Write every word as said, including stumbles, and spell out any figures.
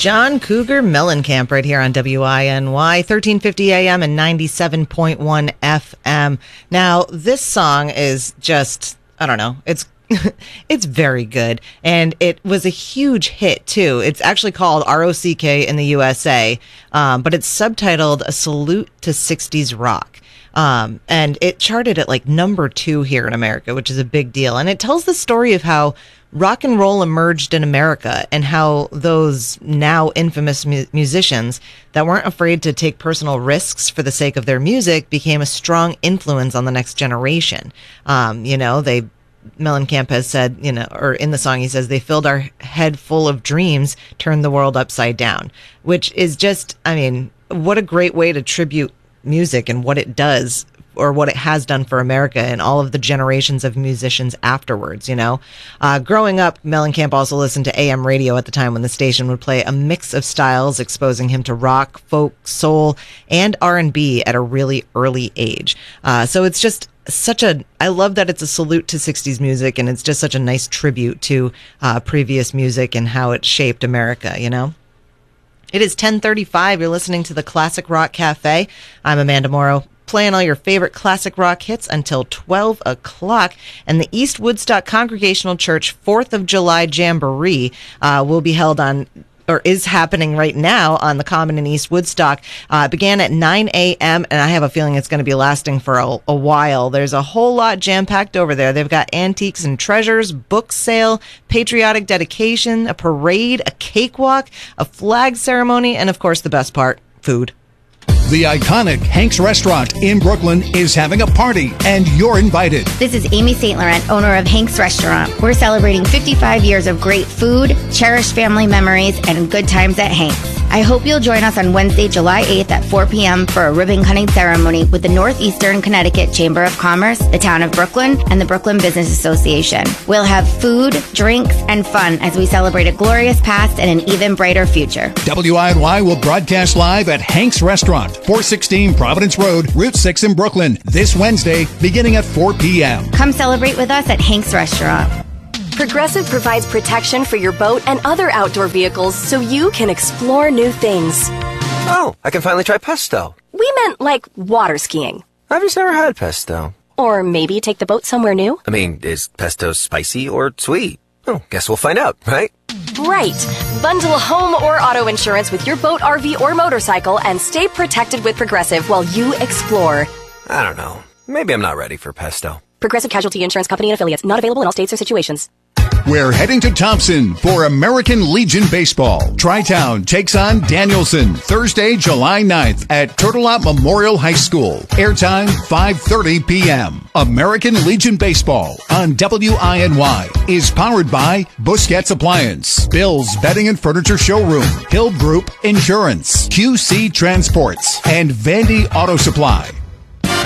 John Cougar Mellencamp right here on W I N Y, thirteen fifty A M and ninety-seven point one F M. Now, this song is just, I don't know, it's it's very good, and it was a huge hit, too. It's actually called R O C K in the U S A, um, but it's subtitled A Salute to sixties Rock. Um, and it charted at like number two here in America, which is a big deal. And it tells the story of how rock and roll emerged in America and how those now infamous mu- musicians that weren't afraid to take personal risks for the sake of their music became a strong influence on the next generation. Um, you know, they Mellencamp has said, you know, or in the song he says, they filled our head full of dreams, turned the world upside down, which is just, I mean, what a great way to tribute music and what it does or what it has done for America and all of the generations of musicians afterwards, you know. Uh, growing up, Mellencamp also listened to A M radio at the time when the station would play a mix of styles, exposing him to rock, folk, soul, and R and B at a really early age. Uh, so it's just such a, I love that it's a salute to sixties music, and it's just such a nice tribute to uh, previous music and how it shaped America, you know. It is ten thirty-five. You're listening to the Classic Rock Cafe. I'm Amanda Morrow, playing all your favorite classic rock hits until twelve o'clock. And the East Woodstock Congregational Church fourth of July Jamboree uh, will be held on, or is happening right now on the Common in East Woodstock. Uh, it began at nine a.m., and I have a feeling it's going to be lasting for a, a while. There's a whole lot jam-packed over there. They've got antiques and treasures, book sale, patriotic dedication, a parade, a cakewalk, a flag ceremony, and, of course, the best part, food. The iconic Hank's Restaurant in Brooklyn is having a party, and you're invited. This is Amy Saint Laurent, owner of Hank's Restaurant. We're celebrating fifty-five years of great food, cherished family memories, and good times at Hank's. I hope you'll join us on Wednesday, July eighth at four p.m. for a ribbon cutting ceremony with the Northeastern Connecticut Chamber of Commerce, the Town of Brooklyn, and the Brooklyn Business Association. We'll have food, drinks, and fun as we celebrate a glorious past and an even brighter future. W I N Y will broadcast live at Hank's Restaurant, four sixteen Providence Road, Route six in Brooklyn, this Wednesday, beginning at four p.m. Come celebrate with us at Hank's Restaurant. Progressive provides protection for your boat and other outdoor vehicles so you can explore new things. Oh, I can finally try pesto. We meant like water skiing. I've just never had pesto. Or maybe take the boat somewhere new. I mean, is pesto spicy or sweet? Oh, guess we'll find out, right? Right. Bundle home or auto insurance with your boat, R V, or motorcycle and stay protected with Progressive while you explore. I don't know. Maybe I'm not ready for pesto. Progressive Casualty Insurance Company and affiliates. Not available in all states or situations. We're heading to Thompson for American Legion Baseball. Tri-Town takes on Danielson Thursday, July ninth at Turtle Lot Memorial High School. Airtime five thirty p.m. American Legion Baseball on W I N Y is powered by Busquets Appliance, Bill's Bedding and Furniture Showroom, Hill Group Insurance, Q C Transports, and Vandy Auto Supply.